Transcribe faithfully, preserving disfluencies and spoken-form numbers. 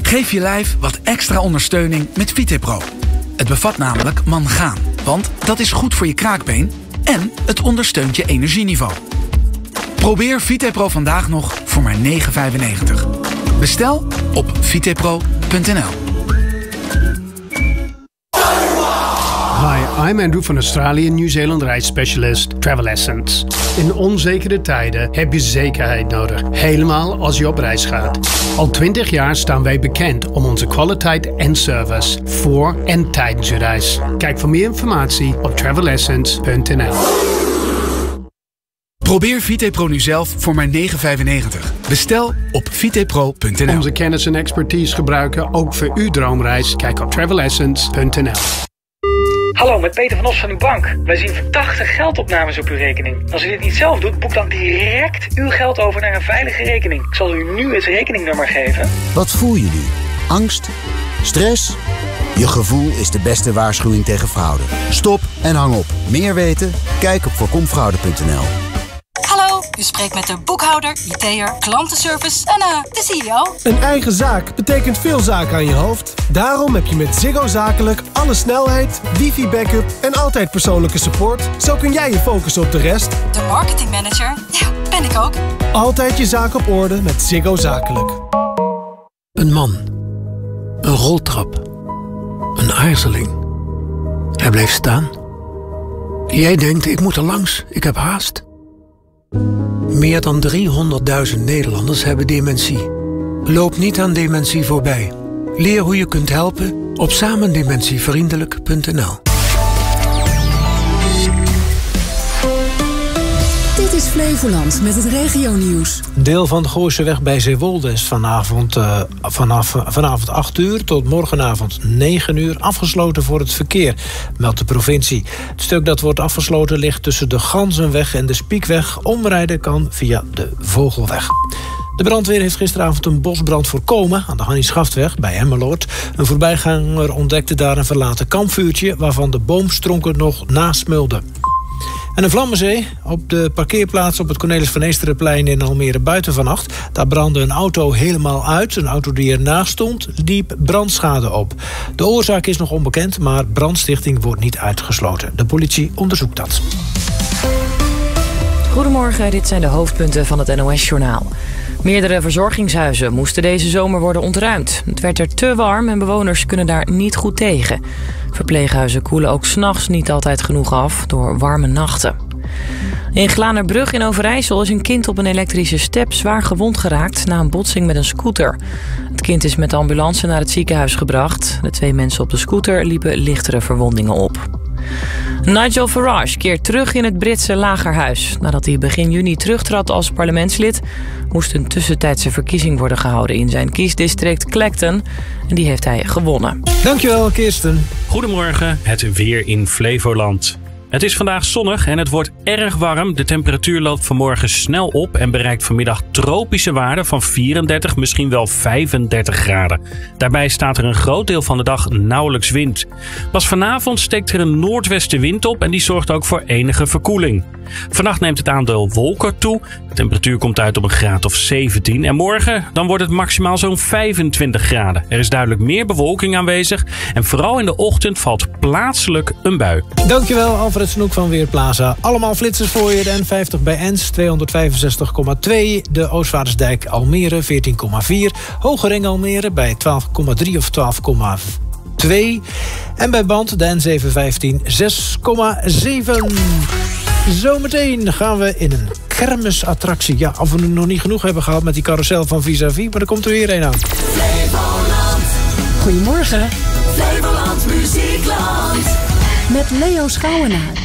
Geef je lijf wat extra ondersteuning met VitePro. Het bevat namelijk mangaan, want dat is goed voor je kraakbeen en het ondersteunt je energieniveau. Probeer VitePro vandaag nog voor maar negen vijfennegentig. Bestel op vitepro punt n l. Hi, I'm Andrew van Australië Nieuw-Zeeland reisspecialist Travel Essence. In onzekere tijden heb je zekerheid nodig, helemaal als je op reis gaat. Al twintig jaar staan wij bekend om onze kwaliteit en service voor en tijdens je reis. Kijk voor meer informatie op travel essence punt n l. Probeer VitePro nu zelf voor maar negen vijfennegentig. Bestel op vitepro punt n l. Onze kennis en expertise gebruiken ook voor uw droomreis. Kijk op travel essence punt n l. Hallo, met Peter van Os van uw bank. Wij zien verdachte geldopnames op uw rekening. Als u dit niet zelf doet, boek dan direct uw geld over naar een veilige rekening. Ik zal u nu het rekeningnummer geven. Wat voel je nu? Angst? Stress? Je gevoel is de beste waarschuwing tegen fraude. Stop en hang op. Meer weten? Kijk op voorkomfraude punt n l. Hallo, u spreekt met de boekhouder, I T'er, klantenservice en uh, de C E O. Een eigen zaak betekent veel zaken aan je hoofd. Daarom heb je met Ziggo Zakelijk alle snelheid, wifi-backup en altijd persoonlijke support. Zo kun jij je focussen op de rest. De marketingmanager? Ja, ben ik ook. Altijd je zaak op orde met Ziggo Zakelijk. Een man. Een roltrap. Een aarzeling. Hij bleef staan. Jij denkt, ik moet er langs, ik heb haast. Meer dan driehonderdduizend Nederlanders hebben dementie. Loop niet aan dementie voorbij. Leer hoe je kunt helpen op samendementievriendelijk punt n l. Dit is Flevoland met het regionieuws. Deel van de Gooiseweg bij Zeewolde is vanavond, uh, vanaf, vanavond acht uur tot morgenavond negen uur afgesloten voor het verkeer, meldt de provincie. Het stuk dat wordt afgesloten ligt tussen de Ganzenweg en de Spiekweg. Omrijden kan via de Vogelweg. De brandweer heeft gisteravond een bosbrand voorkomen aan de Hannie Schaftweg bij Emmeloord. Een voorbijganger ontdekte daar een verlaten kampvuurtje waarvan de boomstronken nog nasmulden. En een vlammenzee op de parkeerplaats op het Cornelis van Eesterenplein in Almere buiten vannacht. Daar brandde een auto helemaal uit. Een auto die ernaast stond liep brandschade op. De oorzaak is nog onbekend, maar brandstichting wordt niet uitgesloten. De politie onderzoekt dat. Goedemorgen, dit zijn de hoofdpunten van het N O S-journaal. Meerdere verzorgingshuizen moesten deze zomer worden ontruimd. Het werd er te warm en bewoners kunnen daar niet goed tegen. Verpleeghuizen koelen ook 's nachts niet altijd genoeg af door warme nachten. In Glanerbrug in Overijssel is een kind op een elektrische step zwaar gewond geraakt na een botsing met een scooter. Het kind is met de ambulance naar het ziekenhuis gebracht. De twee mensen op de scooter liepen lichtere verwondingen op. Nigel Farage keert terug in het Britse lagerhuis. Nadat hij begin juni terugtrad als parlementslid, moest een tussentijdse verkiezing worden gehouden in zijn kiesdistrict Clacton. En die heeft hij gewonnen. Dankjewel, Kirsten. Goedemorgen, het weer in Flevoland. Het is vandaag zonnig en het wordt erg warm. De temperatuur loopt vanmorgen snel op en bereikt vanmiddag tropische waarden van vierendertig, misschien wel vijfendertig graden. Daarbij staat er een groot deel van de dag nauwelijks wind. Pas vanavond steekt er een noordwestenwind op en die zorgt ook voor enige verkoeling. Vannacht neemt het aandeel wolken toe. De temperatuur komt uit op een graad of zeventien. En morgen dan wordt het maximaal zo'n vijfentwintig graden. Er is duidelijk meer bewolking aanwezig. En vooral in de ochtend valt plaatselijk een bui. Dankjewel, Alfred Snoek van Weerplaza. Allemaal flitsers voor je. De N vijftig bij Ens tweehonderdvijfenzestig komma twee. De Oostvaardersdijk Almere veertien komma vier. Hogering Almere bij twaalf komma drie of twaalf komma twee. En bij Band de N zevenhonderdvijftien zes komma zeven. Zometeen gaan we in een kermisattractie. Ja, of we nu nog niet genoeg hebben gehad met die carousel van Vis-à-Vis, maar er komt er weer een aan. Flevoland. Goedemorgen. Flevoland Muziekland. Met Leo Schouwenaar.